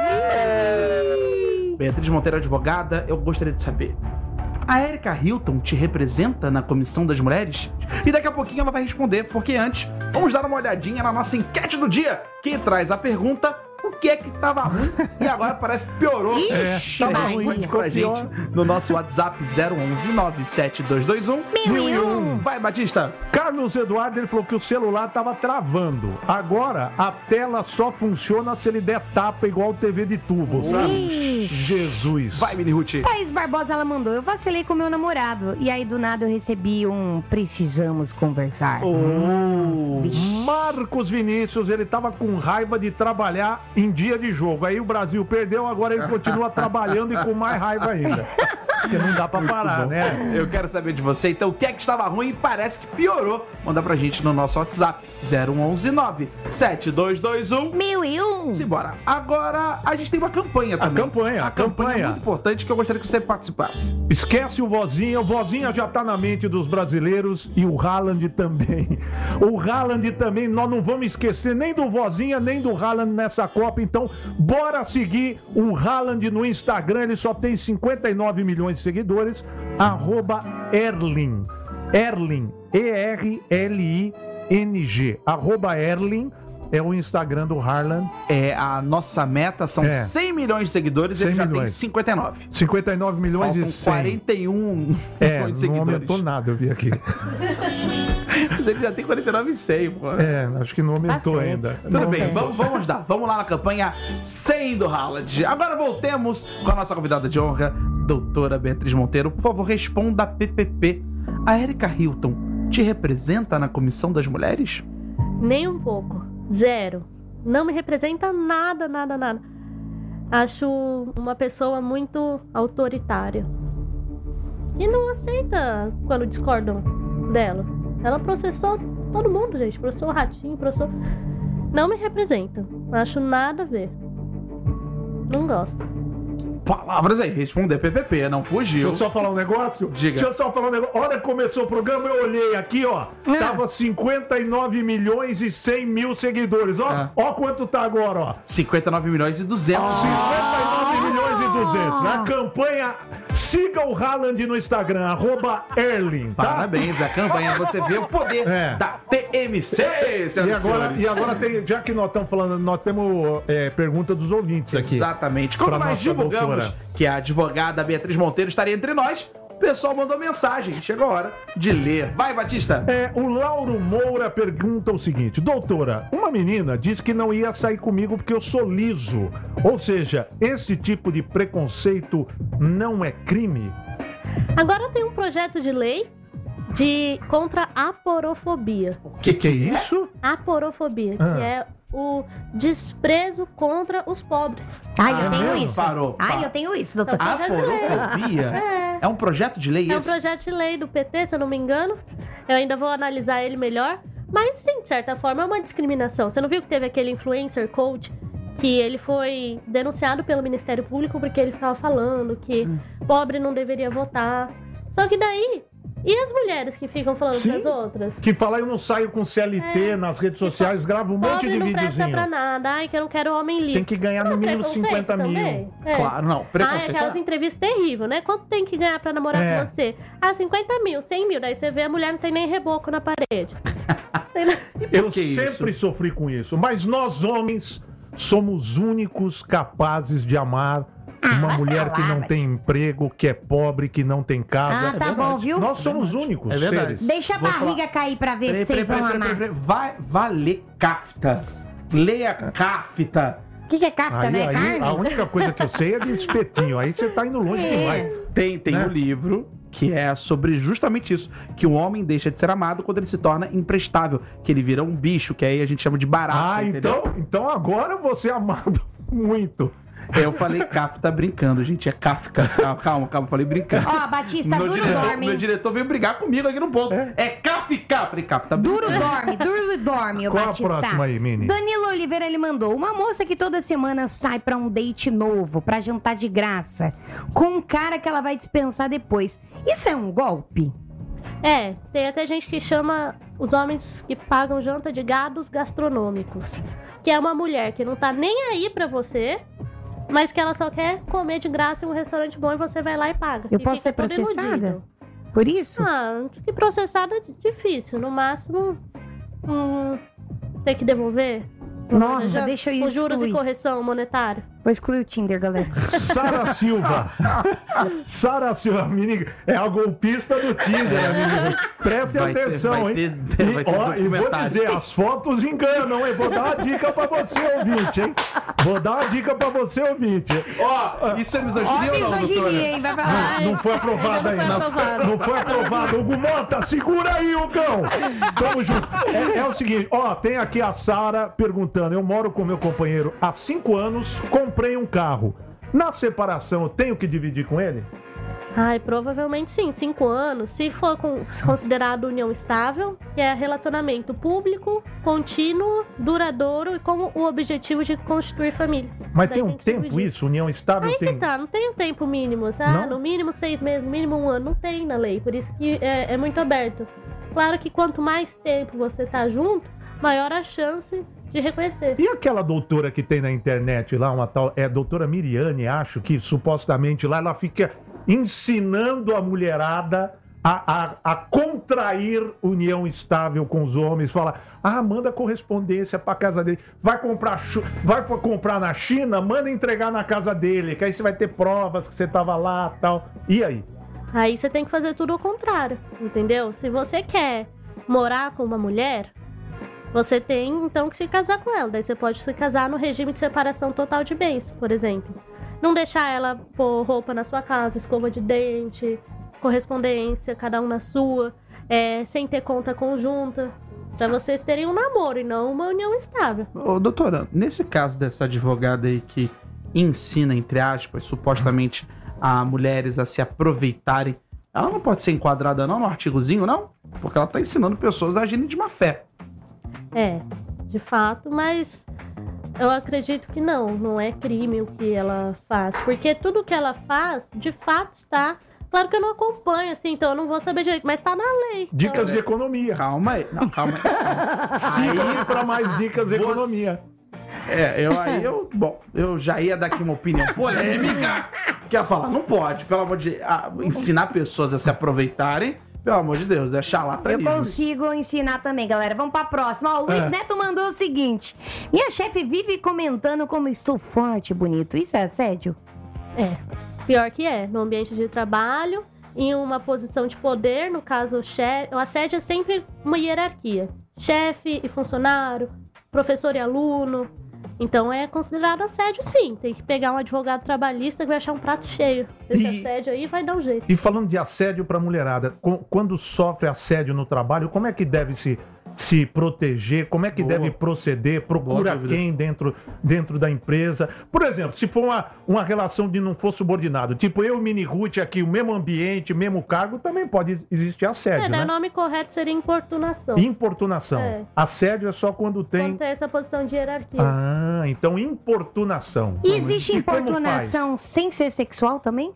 Beatriz Monteiro, advogada, eu gostaria de saber. A Erika Hilton te representa na Comissão das Mulheres? E daqui a pouquinho ela vai responder, porque antes, vamos dar uma olhadinha na nossa enquete do dia, que traz a pergunta: o que é que tava ruim e agora parece que piorou? Ixi, É, tava Maria. ruim pra gente no nosso WhatsApp zero onze nove sete dois dois um Mil e um. Vai, Batista! Carlos Eduardo, ele falou que o celular tava travando. Agora, a tela só funciona se ele der tapa igual T V de tubo, sabe? Ixi. Jesus. Vai, Mini Ruth! Thaís Barbosa, ela mandou, eu vacilei com meu namorado. E aí, do nada, eu recebi um precisamos conversar. Oh. Marcos Vinícius, ele tava com raiva de trabalhar em dia de jogo. Aí o Brasil perdeu, agora ele continua trabalhando e com mais raiva ainda. Porque não dá pra parar, né? Eu quero saber de você, então, o que é que estava ruim e parece que piorou? Manda pra gente no nosso WhatsApp zero onze nove sete dois dois um Mil e um. Simbora. Agora, a gente tem uma campanha também. campanha, a a campanha é campanha. muito importante que eu gostaria que você participasse. Esquece o Vozinha, o Vozinha já tá na mente dos brasileiros e o Haaland também. O Haaland também, nós não vamos esquecer nem do Vozinha, nem do Haaland nessa Copa, então bora seguir o Haaland no Instagram, ele só tem cinquenta e nove milhões de seguidores, arroba Erling, Erling, E R L I N G, arroba Erling, é o Instagram do Haaland. É, a nossa meta são É. cem milhões de seguidores e cem ele já milhões. tem cinquenta e nove. cinquenta e nove milhões Faltam e cem. quarenta e um É, milhões de não seguidores. aumentou nada, eu vi aqui. Mas ele já tem quarenta e nove e cem, pô. É, acho que não aumentou Bastante. ainda. Tudo Não bem, aumentou. vamos, vamos dar. Vamos lá na campanha cem do Haaland. Agora voltemos com a nossa convidada de honra, doutora Beatriz Monteiro. Por favor, responda a P P P. A Erika Hilton te representa na Comissão das Mulheres? Nem um pouco. Zero. Não me representa nada, nada, nada. Acho uma pessoa muito autoritária. E não aceita quando discordam dela. Ela processou todo mundo, gente. Processou o Ratinho, processou... Não me representa. Acho nada a ver. Não gosto. Palavras aí, responder P P P, não fugiu. Deixa eu só falar um negócio. Diga. Deixa eu só falar um negócio. Hora que começou o programa, eu olhei aqui, ó. Ah. Tava cinquenta e nove milhões e cem mil seguidores. Ó, Ah. ó quanto tá agora, ó. cinquenta e nove milhões e duzentos. cinquenta e nove milhões e duzentos. A campanha Siga o Haaland no Instagram, arroba Erling, tá? Parabéns, a campanha. Você vê o poder É. da T M C, E senhoras agora, senhores. e agora tem, já que nós estamos falando, nós temos é, pergunta dos ouvintes aqui. Exatamente. Como Pra nós nossa divulgamos doutora. que a advogada Beatriz Monteiro estaria entre nós, o pessoal mandou mensagem. Chegou a hora de ler. Vai, Batista. É, o Lauro Moura pergunta o seguinte: doutora, uma menina disse que não ia sair comigo porque eu sou liso. Ou seja, esse tipo de preconceito não é crime? Agora tem um projeto de lei de contra a aporofobia. O que, que é isso? Aporofobia, Ah. que é o desprezo contra os pobres. Ai, Ah, eu tenho mesmo? isso. Parou, Ai, parou. eu tenho isso, doutor. Ah, Aporofobia? É. É um projeto de lei É um esse? projeto de lei do P T, se eu não me engano. Eu ainda vou analisar ele melhor. Mas sim, de certa forma, é uma discriminação. Você não viu que teve aquele influencer coach que ele foi denunciado pelo Ministério Público porque ele ficava falando que Hum. pobre não deveria votar. Só que daí, e as mulheres que ficam falando Sim. pras outras? Que fala eu não saio com C L T É. nas redes sociais, gravo um monte Pobre de não presta videozinho. pra nada. Ai, que eu não quero homem liso. Tem que ganhar no Não, mínimo preconceito cinquenta mil. também. É. Claro, não. Ai, Preconceito. aquelas entrevistas terríveis, né? Quanto tem que ganhar pra namorar É. com você? Ah, cinquenta mil, cem mil. Daí você vê a mulher não tem nem reboco na parede. Sei lá. Eu que isso? sempre sofri com isso. Mas nós, homens, somos únicos capazes de amar uma vai mulher pra que lá, não mas- tem emprego, que é pobre, que não tem casa. Ah, tá bom, viu? Nós somos únicos É verdade. seres. Deixa a Vou barriga cair pra ver Peraí, se peraí, vocês peraí, vão peraí, amar. peraí, peraí. Vai, vai ler Kafta. Leia Kafta. O que, que é kafta, Aí, né? aí, Carne? a única coisa que eu sei é de espetinho. Aí você tá indo longe É. demais. Tem, tem Né? um livro que é sobre justamente isso, que o homem deixa de ser amado quando ele se torna imprestável, que ele vira um bicho, que aí a gente chama de barato, Ah, entendeu? então, então agora você é amado muito. Eu falei Kafta brincando, gente, é Kafka. Calma, calma, calma, falei brincando. Ó, Batista, meu, duro diretor, dorme. meu diretor veio brigar comigo aqui no ponto. É? É, Kafka. Falei, Kafta Duro brincando. dorme, duro dorme, o Qual a Batista. próxima aí, Mini? Danilo Oliveira, ele mandou: uma moça que toda semana sai pra um date novo, pra jantar de graça, com um cara que ela vai dispensar depois. Isso é um golpe? É, tem até gente que chama os homens que pagam janta de gados gastronômicos. Que é uma mulher que não tá nem aí pra você, mas que ela só quer comer de graça em um restaurante bom e você vai lá e paga. Eu E posso fica ser todo processada? iludido. Por isso? Ah, que processada é difícil. No máximo, hum, ter que devolver. Nossa, Já- deixa eu com juros e excluir. correção monetária. Vou excluir o Tinder, galera. Sara Silva. Sara Silva, menina, é a golpista do Tinder, amigo. Preste Vai ter- atenção, vai hein? ter- e, vai ter ó, e vou documentário. dizer, as fotos enganam, hein? Vou dar uma dica pra você, ouvinte, hein? Vou dar uma dica pra você, ouvinte. Ó, isso é Ó, misoginia ou não, doutora? misoginia, hein? Vai pra lá. Ai, Não foi aprovado ainda ainda. não foi aprovado. Não foi aprovado. Hugo Mota, segura aí, Hugão. Tamo junto. É, é o seguinte, ó, tem aqui a Sara perguntando. Eu moro com meu companheiro há cinco anos, comprei um carro. Na separação, eu tenho que dividir com ele? Ai, provavelmente sim, cinco anos. Se for com- considerado união estável, que é relacionamento público, contínuo, duradouro e com o objetivo de constituir família. Mas Daí tem um que tempo dividir. isso? União estável Aí tem... que tá, não tem um tempo mínimo, tá? Não? No mínimo seis meses, no mínimo um ano. Não tem na lei, por isso que é, é muito aberto. Claro que quanto mais tempo você tá junto, maior a chance de reconhecer. E aquela doutora que tem na internet lá, uma tal, é a doutora Miriane, acho, que supostamente lá ela fica ensinando a mulherada a, a, a contrair união estável com os homens. Fala, ah, manda correspondência pra casa dele. Vai comprar, chu- vai for comprar na China, manda entregar na casa dele, que aí você vai ter provas que você tava lá e tal. E aí? Aí você tem que fazer tudo ao contrário, entendeu? Se você quer morar com uma mulher, você tem então que se casar com ela. Daí você pode se casar no regime de separação total de bens, por exemplo. Não deixar ela pôr roupa na sua casa, escova de dente, correspondência, cada um na sua, é, sem ter conta conjunta. Pra vocês terem um namoro e não uma união estável. Ô, doutora, nesse caso dessa advogada aí que ensina, entre aspas, supostamente a mulheres a se aproveitarem, ela não pode ser enquadrada não no artigozinho, não? Porque ela tá ensinando pessoas a agirem de má fé. É, de fato, mas eu acredito que não, não é crime o que ela faz. Porque tudo que ela faz, de fato, está... Claro que eu não acompanho, assim, então eu não vou saber direito, mas tá na lei. Dicas Então, de economia. Calma aí. Não, calma aí. Siga para mais dicas de Você- economia. É, eu aí eu... Bom, eu já ia dar aqui uma opinião polêmica, que eu ia falar, não pode, pelo amor de ah, ensinar pessoas a se aproveitarem, pelo amor de Deus, é Eu charlatanismo. consigo ensinar também, galera. Vamos pra próxima. Ó, o Luiz É. Neto mandou o seguinte: minha chefe vive comentando como estou forte e bonito. Isso é assédio? É, pior que é. No ambiente de trabalho, em uma posição de poder, no caso, o chefe, o assédio é sempre uma hierarquia. Chefe e funcionário, professor e aluno. Então é considerado assédio, sim. Tem que pegar um advogado trabalhista que vai achar um prato cheio. Esse E- assédio aí vai dar um jeito. E falando de assédio para mulherada, co- quando sofre assédio no trabalho, como é que deve se, se proteger? Como é que Boa. deve proceder? Procura Boa dúvida. quem dentro, dentro da empresa? Por exemplo, se for uma, uma relação de não for subordinado, tipo eu e Mini Ruth aqui, o mesmo ambiente, mesmo cargo, também pode existir assédio, É, daí né? o nome correto seria importunação. Importunação. É. Assédio é só quando tem... Quando tem essa posição de hierarquia. Ah, então importunação. E existe E como importunação sem ser sexual também?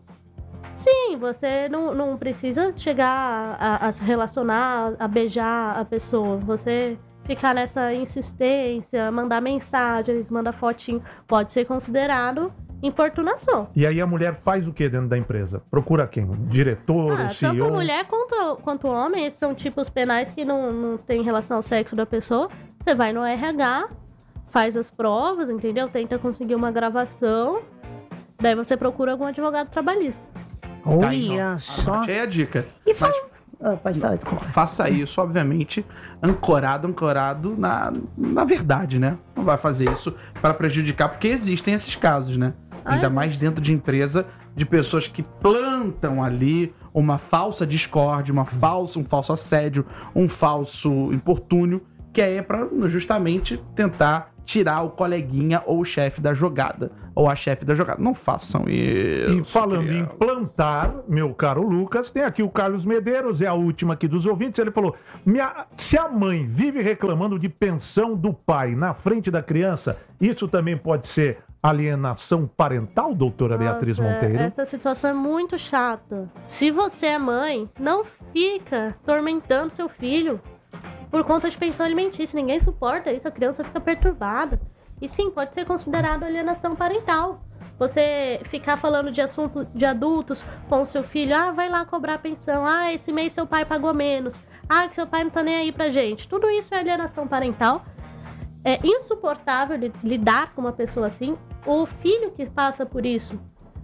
Sim, você não, não precisa chegar a, a se relacionar, a beijar a pessoa. Você ficar nessa insistência, mandar mensagens, mandar fotinho, pode ser considerado importunação. E aí a mulher faz o que dentro da empresa? Procura quem? O diretor, Ah, o C E O? tanto mulher quanto, quanto homem, esses são tipos penais que não, não tem relação ao sexo da pessoa. Você vai no R H, faz as provas, entendeu? Tenta conseguir uma gravação, daí você procura algum advogado trabalhista. Tá aí, Olha ó. só. Anote aí a dica. E fala... Ah, pode falar, desculpa. Faça isso, obviamente, ancorado, ancorado na, na verdade, né? Não vai fazer isso para prejudicar, porque existem esses casos, né? Ah, Ainda existe. mais dentro de empresa, de pessoas que plantam ali uma falsa discórdia, uma falsa, um falso assédio, um falso importúnio, que é para justamente tentar tirar o coleguinha ou o chefe da jogada, ou a chefe da jogada. Não façam isso. E falando em criança. plantar, meu caro Lucas, tem aqui o Carlos Medeiros, é a última aqui dos ouvintes. Ele falou: "Minha- se a mãe vive reclamando de pensão do pai na frente da criança, isso também pode ser alienação parental, doutora Beatriz Nossa, Monteiro?" Essa situação é muito chata. Se você é mãe, não fica tormentando seu filho por conta de pensão alimentícia. Ninguém suporta isso, a criança fica perturbada. E sim, pode ser considerado alienação parental. Você ficar falando de assunto de adultos com o seu filho, ah, vai lá cobrar pensão, ah, esse mês seu pai pagou menos, ah, que seu pai não tá nem aí pra gente. Tudo isso é alienação parental. É insuportável li- lidar com uma pessoa assim. O filho que passa por isso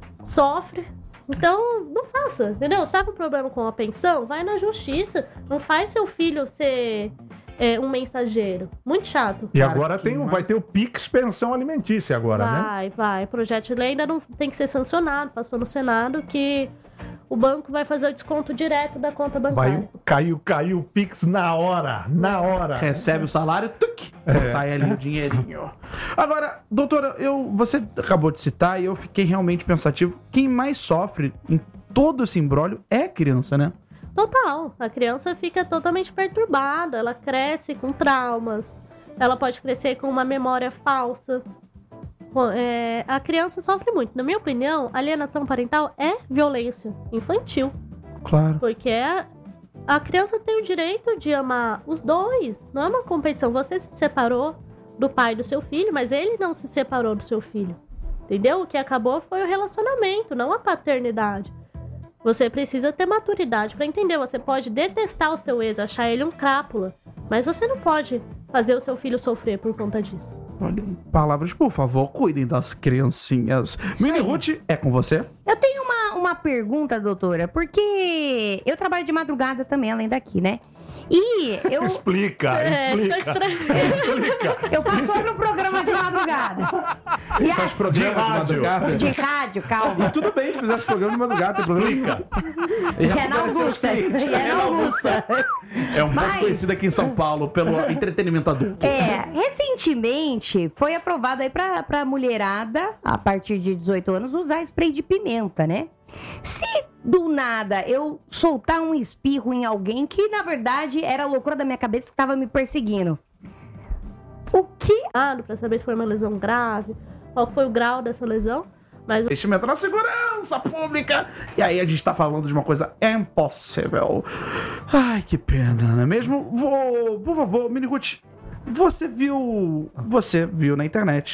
sofre. Então, não faça, entendeu? Sabe o problema com a pensão? Vai na justiça. Não faz seu filho ser é, um mensageiro. Muito chato. E Cara, agora que tem, o- mar- vai ter o Pix Pensão Alimentícia agora, né? Vai, vai. O projeto de lei ainda não tem que ser sancionado. Passou no Senado que o banco vai fazer o desconto direto da conta bancária. Vai, caiu, caiu o Pix na hora, na hora. Recebe o salário, tuc, sai ali o dinheirinho. Agora, doutora, eu, você acabou de citar e eu fiquei realmente pensativo. Quem mais sofre em todo esse imbróglio é a criança, né? Total. A criança fica totalmente perturbada. Ela cresce com traumas. Ela pode crescer com uma memória falsa. Bom, é, a criança sofre muito. Na minha opinião, alienação parental é violência infantil. Claro. Porque a, a criança tem o direito de amar os dois. Não é uma competição. Você se separou do pai do seu filho, mas ele não se separou do seu filho. Entendeu? O que acabou foi o relacionamento, não a paternidade. Você precisa ter maturidade pra entender. Você pode detestar o seu ex, achar ele um crápula, mas você não pode fazer o seu filho sofrer por conta disso. Olha, palavras, por favor, cuidem das criancinhas. Mini aí. Ruth, é com você? Eu tenho uma, uma pergunta, doutora, porque eu trabalho de madrugada também, além daqui, né? E eu, Explica, É, fica explica. estranho. Explica. eu faço outro programa de madrugada. E Faz a, programa De rádio. madrugada? de rádio, E calma. tudo bem se fizesse programa de madrugada, tem problema nenhum. E já É na apareceu os Augusta. clientes. E é na Augusta. É um pouco Mas- conhecido aqui em São Paulo pelo entretenimento adulto. É, recentemente foi aprovado aí pra, pra mulherada, a partir de dezoito anos, usar spray de pimenta, né? Se do nada eu soltar um espirro em alguém que, na verdade, era a loucura da minha cabeça que tava me perseguindo, o que... Pra saber se foi uma lesão grave, qual foi o grau dessa lesão. Mas Investimento na segurança pública. E aí a gente tá falando de uma coisa impossível. Ai, que pena, não é mesmo? Vou, por favor, Mini Ruth, você viu, você viu na internet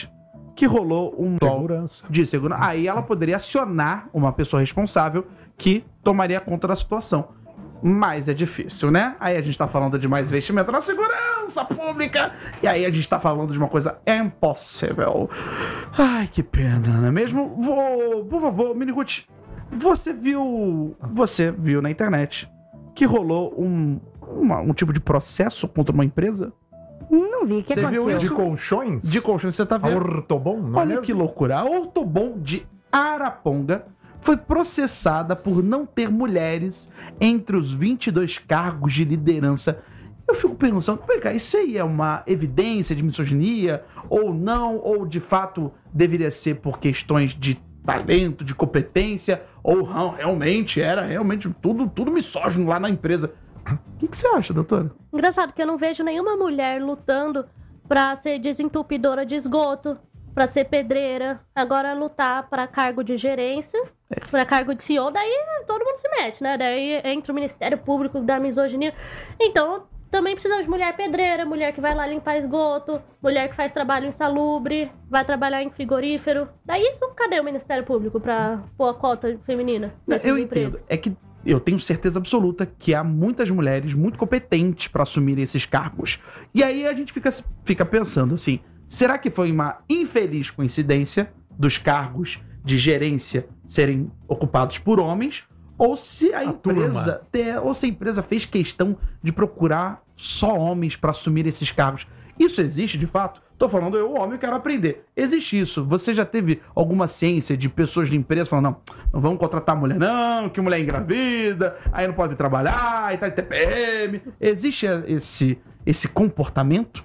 que rolou um Segurança. de segurança. Aí ela poderia acionar uma pessoa responsável que tomaria conta da situação. Mas é difícil, né? Aí a gente tá falando de mais investimento na segurança pública. E aí a gente tá falando de uma coisa impossível. Ai, que pena, não é mesmo? Vou, por favor, Miniguti, você viu... Você viu na internet que rolou um, uma- um tipo de processo contra uma empresa? Não vi, o que Você viu aconteceu? De isso? colchões? De colchão, você tá A vendo? Ortobon, não é Olha mesmo? que loucura. A Ortobon de Araponga foi processada por não ter mulheres entre os vinte e dois cargos de liderança. Eu fico pensando, vem cá, isso aí é uma evidência de misoginia? Ou não? Ou de fato deveria ser por questões de talento, de competência? Ou não, realmente era realmente tudo, tudo misógino lá na empresa? O que, que você acha, doutora? Engraçado que eu não vejo nenhuma mulher lutando pra ser desentupidora de esgoto, pra ser pedreira, agora lutar pra cargo de gerência, pra cargo de C E O, daí todo mundo se mete, né? Daí entra o Ministério Público da misoginia. Então, também precisamos de mulher pedreira, mulher que vai lá limpar esgoto, mulher que faz trabalho insalubre, vai trabalhar em frigorífero. Daí isso, cadê o Ministério Público pra pôr a cota feminina nesses Eu empregos? entendo. É que eu tenho certeza absoluta que há muitas mulheres muito competentes para assumirem esses cargos. E aí a gente fica, fica pensando assim, será que foi uma infeliz coincidência dos cargos de gerência serem ocupados por homens? Ou se a, A empresa te- ou se a empresa fez questão de procurar só homens para assumir esses cargos? Isso existe de fato? Tô falando eu, homem, quero aprender. Existe isso. Você já teve alguma ciência de pessoas de empresa falando, não, não vamos contratar mulher não, que mulher é engravida, aí não pode trabalhar, aí tá em T P M. Existe esse, esse comportamento?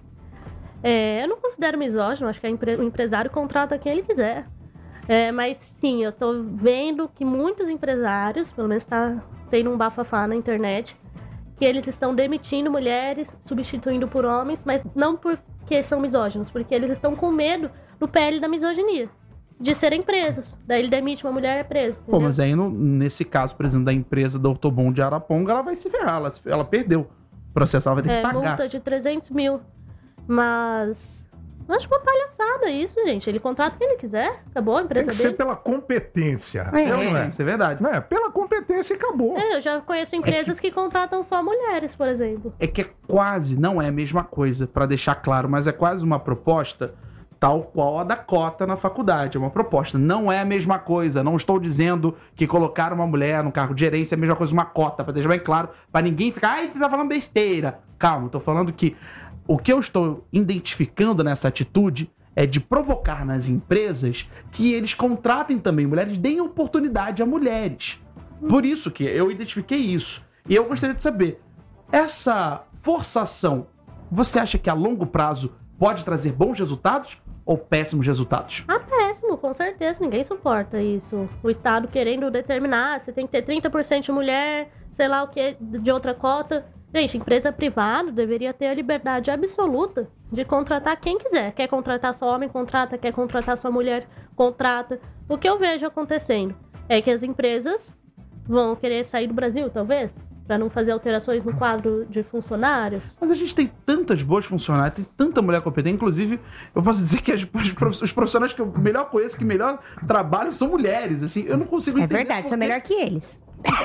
É, eu não considero misógino, acho que a empre- o empresário contrata quem ele quiser. É, mas sim, eu tô vendo que muitos empresários, pelo menos tá tendo um bafafá na internet, que eles estão demitindo mulheres, substituindo por homens, mas não porque são misóginos, porque eles estão com medo do P L da misoginia, de serem presos. Daí ele demite uma mulher e é preso. Pô, entendeu? mas aí no- nesse caso, por exemplo, da empresa do Ortobon de Araponga, ela vai se ferrar, ela, se- ela perdeu o processo, ela vai ter É, que pagar. multa de trezentos mil. Mas... eu acho uma palhaçada isso, gente. Ele contrata quem ele quiser. Acabou a Tem empresa que ser dele. pela competência. É. É ou não é? Isso é verdade. Não é? Pela competência e acabou. É, eu já conheço empresas que... contratam só mulheres, por exemplo. É que é quase, não é a mesma coisa, pra deixar claro, mas é quase uma proposta tal qual a da cota na faculdade. É uma proposta, não é a mesma coisa. Não estou dizendo que colocar uma mulher no cargo de gerência é a mesma coisa, uma cota, pra deixar bem claro, pra ninguém ficar, ai, você tá falando besteira. Calma, eu tô falando que o que eu estou identificando nessa atitude é de provocar nas empresas que eles contratem também mulheres, deem oportunidade a mulheres. Por isso que eu identifiquei isso. E eu gostaria de saber, essa forçação, você acha que a longo prazo pode trazer bons resultados ou péssimos resultados? Ah, péssimo, com certeza. Ninguém suporta isso. O Estado querendo determinar, você tem que ter trinta por cento de mulher, sei lá o que, de outra cota. Gente, empresa privada deveria ter a liberdade absoluta de contratar quem quiser. Quer contratar só homem, contrata. Quer contratar só mulher, contrata. O que eu vejo acontecendo é que as empresas vão querer sair do Brasil, talvez, para não fazer alterações no quadro de funcionários. Mas a gente tem tantas boas funcionárias, tem tanta mulher competente, inclusive, eu posso dizer que as, as prof- os profissionais que eu melhor conheço, que melhor trabalham, são mulheres, assim, eu não consigo É entender. verdade, por sou quê. melhor que eles.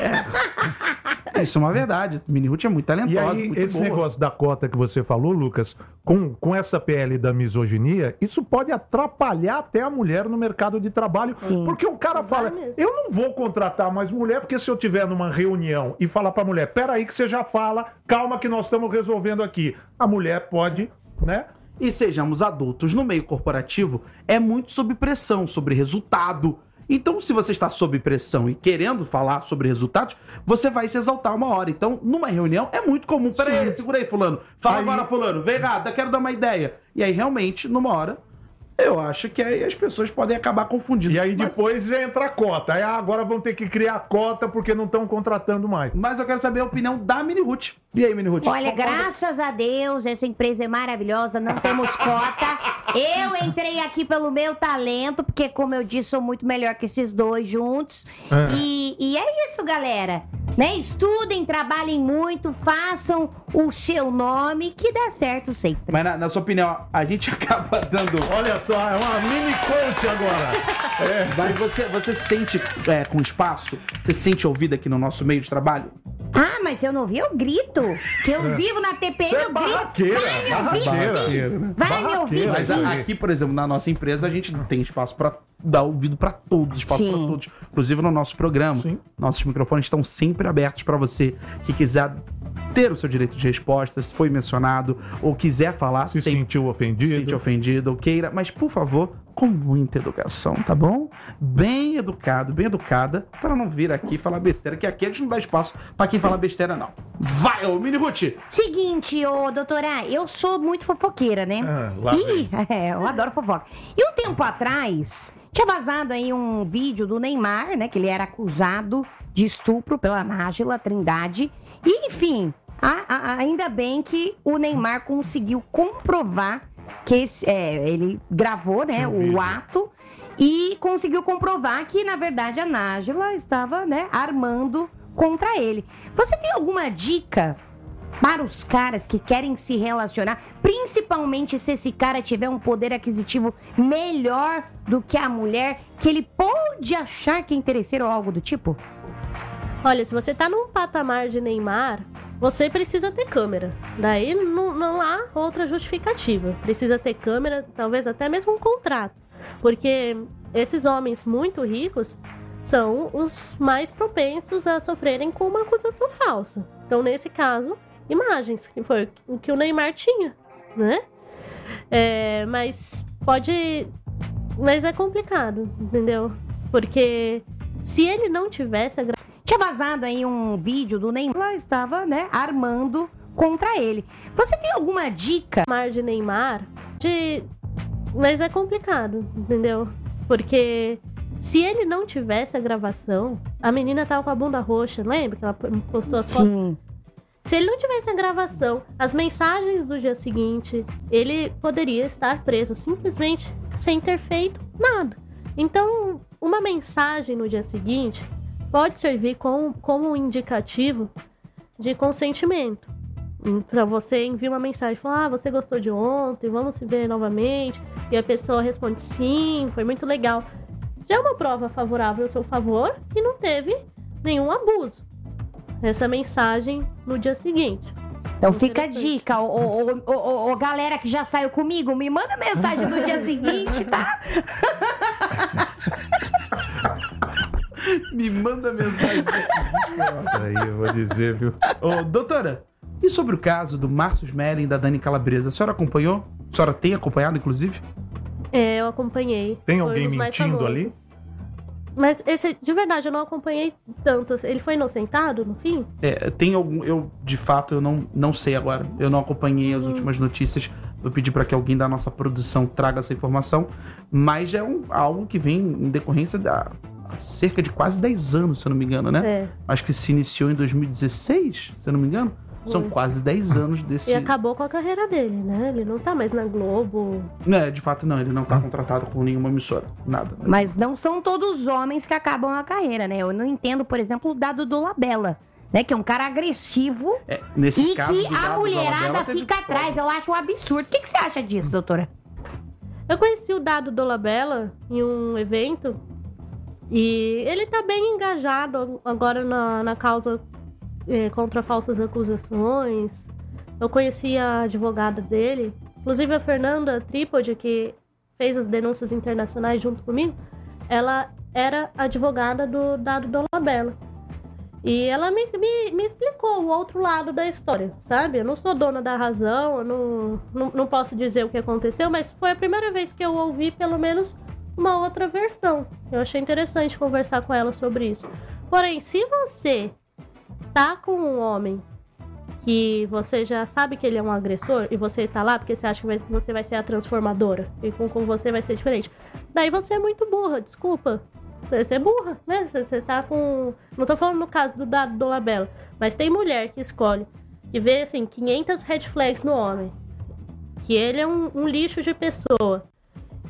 Isso é uma verdade, Mini Ruth é muito talentosa, E aí, muito esse boa. negócio da cota que você falou, Lucas, com, com essa P L da misoginia, isso pode atrapalhar até a mulher no mercado de trabalho. Sim. Porque o cara Vai fala, mesmo. eu não vou contratar mais mulher, porque se eu tiver numa reunião e falar pra mulher, peraí que você já fala, calma que nós estamos resolvendo aqui. A mulher pode, né? E sejamos adultos, no meio corporativo é muito sob pressão, sobre resultado. Então, se você está sob pressão e querendo falar sobre resultados, você vai se exaltar uma hora. Então, numa reunião, é muito comum. Pera aí, segura aí, fulano. Fala Aí- agora, fulano. Vem cá, quero dar uma ideia. E aí, realmente, numa hora, eu acho que aí as pessoas podem acabar confundindo. E aí Mas- depois entra a cota. Aí ah, agora vão ter que criar cota porque não estão contratando mais. Mas eu quero saber a opinião da Mini Ruth. E aí, Mini Ruth? Olha, concorda? graças a Deus, essa empresa é maravilhosa, não temos cota. Eu entrei aqui pelo meu talento, porque, como eu disse, sou muito melhor que esses dois juntos. É. E, e é isso, galera. Né? Estudem, trabalhem muito, façam o seu nome, que dá certo sempre. Mas na, na sua opinião, a gente acaba dando... Olha só, é uma mini coach agora. É. Mas você, você se sente é, com espaço? Você se sente ouvido aqui no nosso meio de trabalho? Ah, mas eu não vi, eu grito. Que eu vivo na T P M, Você é eu grito. barraqueira, Vai me ouvir, barraqueira. sim. Vai me ouvir, Barraqueira. Mas sim. a- aqui, por exemplo, na nossa empresa, a gente tem espaço para dar ouvido para todos, espaço Sim. para todos. Inclusive no nosso programa, Sim. nossos microfones estão sempre abertos para você que quiser ter o seu direito de resposta, se foi mencionado ou quiser falar, Se sem sentiu se ofendido? sentir ofendido ou queira, mas por favor, com muita educação, tá bom? Bem educado, bem educada, para não vir aqui falar besteira, que aqui a gente não dá espaço para quem fala besteira, não. Vai, ô Mini Ruth! Seguinte, ô doutora, eu sou muito fofoqueira, né? Ah, lá Ih, é, eu adoro fofoca. E um tempo atrás, tinha vazado aí um vídeo do Neymar, né? Que ele era acusado de estupro pela Nájila Trindade. E, enfim, a- a- ainda bem que o Neymar conseguiu comprovar que esse- é, ele gravou, né, Um o vídeo. ato e conseguiu comprovar que, na verdade, a Nájila estava, né, armando contra ele. Você tem alguma dica para os caras que querem se relacionar, principalmente se esse cara tiver um poder aquisitivo melhor do que a mulher, que ele pode achar que é interesseiro ou algo do tipo? Olha, se você tá num patamar de Neymar, você precisa ter câmera. Daí não, não há outra justificativa. Precisa ter câmera, talvez até mesmo um contrato. Porque esses homens muito ricos são os mais propensos a sofrerem com uma acusação falsa. Então, nesse caso, imagens, que foi o que o Neymar tinha, né? É, mas pode... Mas é complicado, entendeu? Porque se ele não tivesse a gra... Tinha vazado aí um vídeo do Neymar, ela estava, né, armando contra ele. Você tem alguma dica? Mar de Neymar, de... mas é complicado, entendeu? Porque se ele não tivesse a gravação, a menina tava com a bunda roxa, lembra que ela postou as fotos? Sim. Se ele não tivesse a gravação, as mensagens do dia seguinte, ele poderia estar preso simplesmente sem ter feito nada. Então, uma mensagem no dia seguinte pode servir com, como um indicativo de consentimento. Pra você enviar uma mensagem, falar, ah, você gostou de ontem, vamos se ver novamente. E a pessoa responde, sim, foi muito legal. Já é uma prova favorável ao seu favor e não teve nenhum abuso. Essa mensagem no dia seguinte. Então fica a Interessante. dica, ô, ô, ô, ô, ô, galera que já saiu comigo, me manda mensagem no dia seguinte, tá? Me manda mensagem desse Aí eu vou dizer, viu? Ô, doutora, e sobre o caso do Márcio Smelling e da Dani Calabresa? A senhora acompanhou? A senhora tem acompanhado, inclusive? É, eu acompanhei. Tem Foi alguém um dos mais mentindo famosos. ali? Mas esse, de verdade, eu não acompanhei tanto. Ele foi inocentado no fim? É, tem algum... Eu, de fato, eu não, não sei agora. Eu não acompanhei as últimas notícias. Vou pedir para que alguém da nossa produção traga essa informação. Mas é um, algo que vem em decorrência da... há cerca de quase dez anos, se eu não me engano, né? É. Acho que se iniciou em dois mil e dezesseis, se eu não me engano. São Foi. quase dez anos desse... E acabou com a carreira dele, né? Ele não tá mais na Globo. É, de fato não, ele não tá contratado com nenhuma emissora, nada. Mas não são todos os homens que acabam a carreira, né? Eu não entendo, por exemplo, o dado do Labella, né? Que é um cara agressivo É, nesse e caso que do a Dado mulherada Dolabella, teve fica prova. atrás. Eu acho um absurdo. O que, que você acha disso, doutora? Eu conheci o Dado Dolabella em um evento e ele tá bem engajado agora na, na causa eh, contra falsas acusações. Eu conheci a advogada dele, inclusive a Fernanda Trípode, que fez as denúncias internacionais junto comigo, ela era advogada do Dado Dolabella. E ela me, me, me explicou o outro lado da história, sabe? Eu não sou dona da razão, eu não, não, não posso dizer o que aconteceu, mas foi a primeira vez que eu ouvi pelo menos uma outra versão. Eu achei interessante conversar com ela sobre isso. Porém, se você tá com um homem que você já sabe que ele é um agressor e você tá lá porque você acha que vai, você vai ser a transformadora e com, com você vai ser diferente, daí você é muito burra, desculpa. Você é burra, né? Você, você tá com... Não tô falando no caso do Dado Dolabella, mas tem mulher que escolhe, que vê, assim, quinhentas red flags no homem, que ele é um, um lixo de pessoa,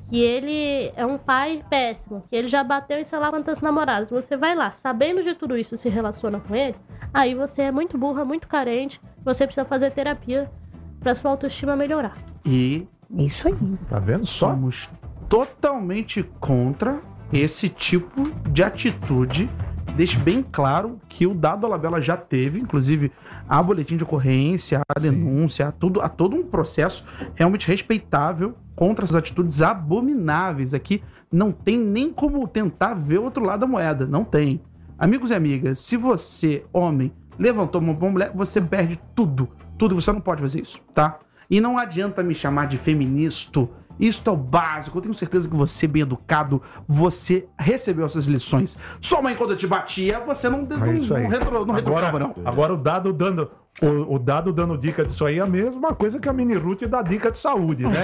que ele é um pai péssimo, que ele já bateu em sei lá quantas namoradas, você vai lá, sabendo de tudo isso, se relaciona com ele, aí você é muito burra, muito carente, você precisa fazer terapia pra sua autoestima melhorar. E Isso aí. Tá vendo só? somos totalmente contra esse tipo de atitude. Deixe bem claro que o Dado Dolabella já teve, inclusive, a boletim de ocorrência, a denúncia, a, tudo, a todo um processo realmente respeitável contra essas atitudes abomináveis. Aqui não tem nem como tentar ver o outro lado da moeda. Não tem. Amigos e amigas, se você, homem, levantou uma boa mulher, você perde tudo. Tudo, você não pode fazer isso, tá? E não adianta me chamar de feministo. Isso é o básico. Eu tenho certeza que você, bem educado, você recebeu essas lições. Sua mãe, quando te batia, você não, não, É isso aí. não, retro, não agora, retrocava, não. Agora o dado dando. O, o dado dando dica disso aí é a mesma coisa que a Mini Ruth dá dica de saúde, né?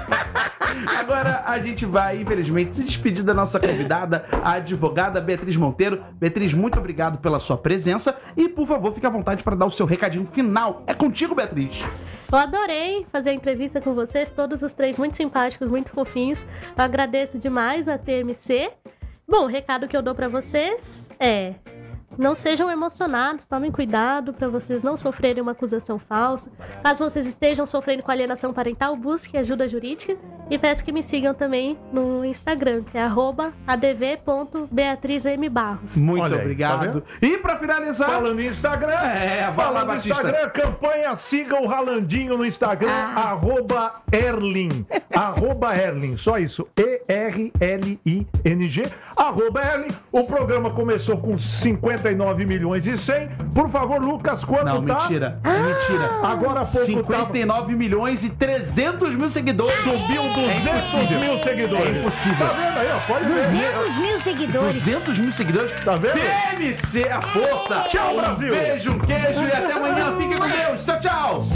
Agora a gente vai, infelizmente, se despedir da nossa convidada, a advogada Beatriz Monteiro. Beatriz, muito obrigado pela sua presença e, por favor, fique à vontade para dar o seu recadinho final. É contigo, Beatriz. Eu adorei fazer a entrevista com vocês, todos os três muito simpáticos, muito fofinhos. Eu agradeço demais a T M C. Bom, o recado que eu dou pra vocês é: não sejam emocionados, tomem cuidado para vocês não sofrerem uma acusação falsa. Caso vocês estejam sofrendo com alienação parental, busque ajuda jurídica e peço que me sigam também no Instagram, que é arroba adv ponto beatrizmbarros. Muito Olha aí, obrigado. tá e para finalizar... Falando em Instagram, É, vai lá, falando em Batista. Instagram, campanha, siga o Ralandinho no Instagram, Ah. arroba Erlin, arroba Erlin, só isso, E R L I N G, arroba Erlin. O programa começou com cinquenta e nove milhões e cem. Por favor, Lucas, quanto Não, tá? mentira. É mentira. Agora há pouco cinquenta e nove milhões e trezentos mil seguidores. subiu duzentos mil seguidores. É impossível. Tá vendo aí, ó? Pode ver. duzentos mil seguidores. duzentos mil seguidores. Tá vendo? T M C, a força. Tchau, Um Brasil. beijo, um queijo e até amanhã. Fiquem com Deus. Tchau, tchau.